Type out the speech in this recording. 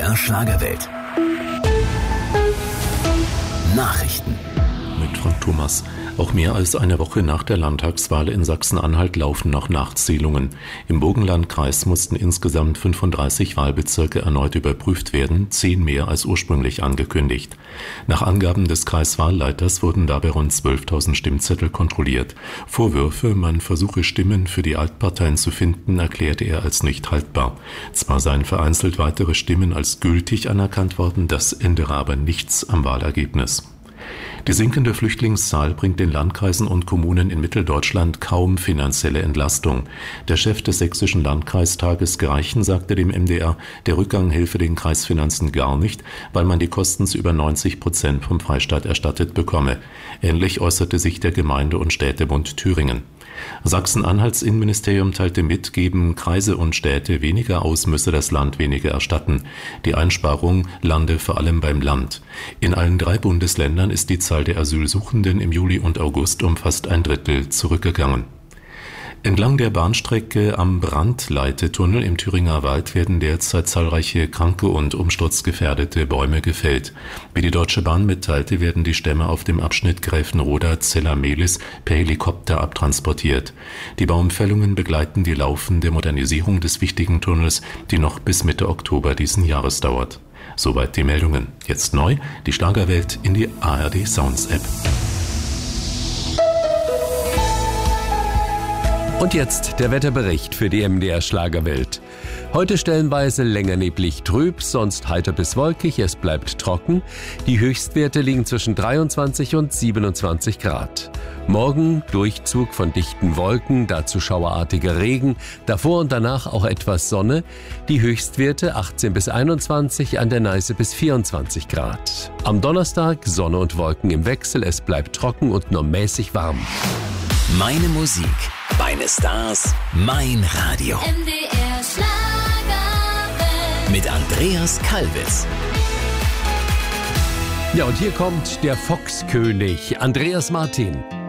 MDR Schlagerwelt. Nachrichten. Mit Frank Thomas. Auch mehr als eine Woche nach der Landtagswahl in Sachsen-Anhalt laufen noch Nachzählungen. Im Burgenlandkreis mussten insgesamt 35 Wahlbezirke erneut überprüft werden, 10 mehr als ursprünglich angekündigt. Nach Angaben des Kreiswahlleiters wurden dabei rund 12.000 Stimmzettel kontrolliert. Vorwürfe, man versuche Stimmen für die Altparteien zu finden, erklärte er als nicht haltbar. Zwar seien vereinzelt weitere Stimmen als gültig anerkannt worden, das ändere aber nichts am Wahlergebnis. Die sinkende Flüchtlingszahl bringt den Landkreisen und Kommunen in Mitteldeutschland kaum finanzielle Entlastung. Der Chef des sächsischen Landkreistages Greichen sagte dem MDR, der Rückgang helfe den Kreisfinanzen gar nicht, weil man die Kosten zu über 90% vom Freistaat erstattet bekomme. Ähnlich äußerte sich der Gemeinde- und Städtebund Thüringen. Sachsen-Anhalts Innenministerium teilte mit, geben Kreise und Städte weniger aus, müsse das Land weniger erstatten. Die Einsparung lande vor allem beim Land. In allen 3 Bundesländern ist die Zahl der Asylsuchenden im Juli und August um fast 1/3 zurückgegangen. Entlang der Bahnstrecke am Brandleitetunnel im Thüringer Wald werden derzeit zahlreiche kranke und umsturzgefährdete Bäume gefällt. Wie die Deutsche Bahn mitteilte, werden die Stämme auf dem Abschnitt Gräfenroda-Zeller-Mehlis per Helikopter abtransportiert. Die Baumfällungen begleiten die laufende Modernisierung des wichtigen Tunnels, die noch bis Mitte Oktober diesen Jahres dauert. Soweit die Meldungen. Jetzt neu, die Schlagerwelt in die ARD Sounds App. Und jetzt der Wetterbericht für die MDR Schlagerwelt. Heute stellenweise länger neblig trüb, sonst heiter bis wolkig, es bleibt trocken. Die Höchstwerte liegen zwischen 23 und 27 Grad. Morgen Durchzug von dichten Wolken, dazu schauerartiger Regen, davor und danach auch etwas Sonne. Die Höchstwerte 18 bis 21, an der Neiße bis 24 Grad. Am Donnerstag Sonne und Wolken im Wechsel, es bleibt trocken und nur mäßig warm. Meine Musik, meine Stars, mein Radio. MDR Schlagerwelt. Mit Andreas Kalbitz. Ja, und hier kommt der Foxkönig, Andreas Martin.